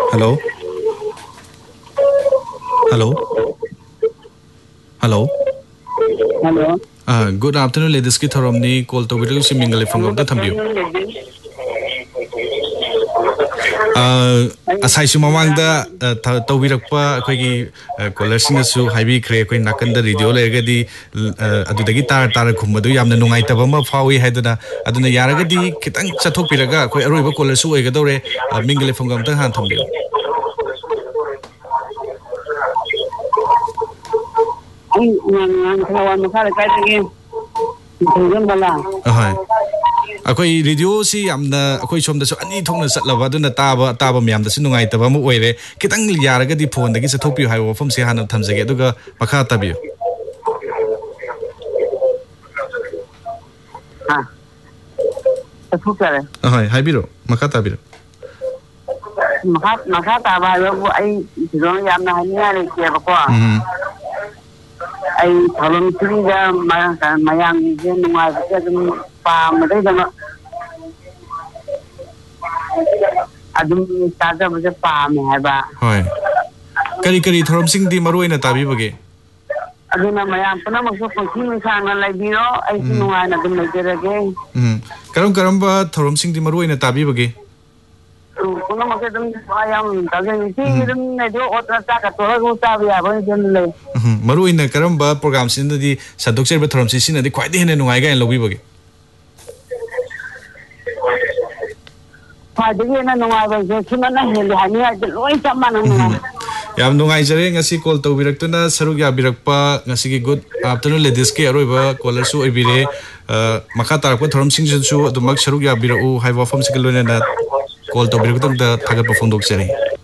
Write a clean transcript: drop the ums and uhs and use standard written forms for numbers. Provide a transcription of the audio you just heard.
Hello? Hello? Hello? Hello. Good afternoon, ladies. Ki tharomni call to video si mingle from the thambiu. Asai su mamang da tawbirakpa akhoi caller sing su highway kre akhoi nakanda radio lergadi adudagi tar khumadu yamna nungai taba ma fawi haiduna aduna yaragadi kitang chathok piraga akhoi aroiba caller su oigadore mingle from gam ta han thambiu. Akhoi radio si amna akhoi somda so ani thongna satlaba aduna taba myam da sinungai taba mu oire kitang yaraga di phone dagi sathokpi hai wafam se hana thamjage aduga makha tabiyo sathokare haibiro makha tabiro makha taba yo ai sidon yamna hanya le ke ba ko ai tholom triga mayang je nungai ba dum pa ma dai dama adum taja ba pa me ha ba hoi kari thorom sing di maru ina tabi bage aduna mayang pana ma so phang sang na lai biro ai nungai na dum le jerage karam ba thorom sing di maru ina tabi bage kuna ma ke dum ayam taja ni si dum ne jo otra ta ka to ro ta bia ba den le maru ina karam ba program sin di sadok ser ba thorom sin di khwai de hene nungai ga lobi bage Yam nungai jare ngasi call to birak saruk ya birakpa ngasi ki good afternoon ladies ke aroiba caller su ibire makha tarak thorom sing su dumak saruk ya birau hai wafam sikilone na call to birak da thagat pa phone dok jare